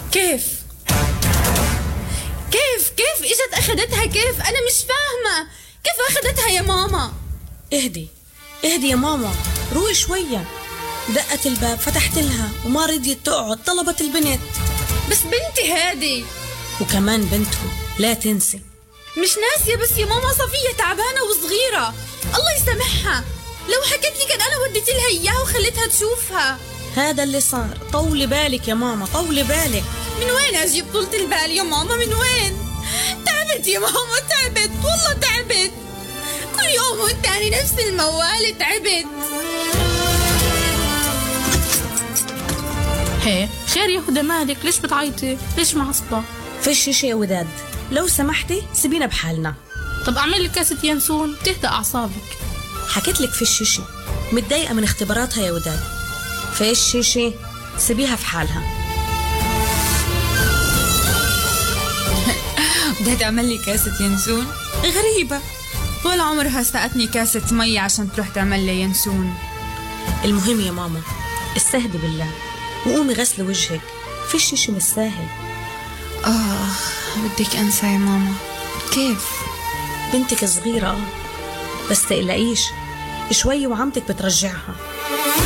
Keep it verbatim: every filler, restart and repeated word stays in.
كيف كيف كيف اجت اخدتها؟ كيف؟ انا مش فاهمة كيف اخدتها يا ماما. اهدي اهدي يا ماما، روحي شوية. دقت الباب، فتحت لها وما رضيت تقعد، طلبت البنت. بس بنتي هادي. وكمان بنته، لا تنسي. مش ناسية، بس يا ماما صفية تعبانة وصغيرة، الله يسامحها. لو حكيت لي كان انا وديت لها اياها وخليتها تشوفها. هذا اللي صار. طولي بالك يا ماما، طولي بالك. من وين اجيب طولة البال يا ماما؟ من وين؟ تعبت يا ماما، تعبت والله تعبت. كل يوم والتاني نفس الموال، تعبت. هي خير يا هدى، مالك؟ ليش بتعيطي؟ ليش معصبة؟ فيش شي يا وداد، لو سمحتي سيبينا بحالنا. طب اعمل لك كاسة ينسون تهدأ اعصابك. حكيت لك فيش شي، متضايقة من اختباراتها يا وداد. فيش شي، سيبيها في حالها. بدها تعمل لي كاسة ينسون؟ غريبة، طول عمرها سقتني كاسة مي عشان تروح تعمل لي ينسون. المهم يا ماما استهدي بالله وقومي غسلي وجهك، فيش شي مش ساهل. آه بدك أنسى يا ماما. كيف؟ بنتك صغيرة، بس تقلقيش، شوي وعمتك بترجعها.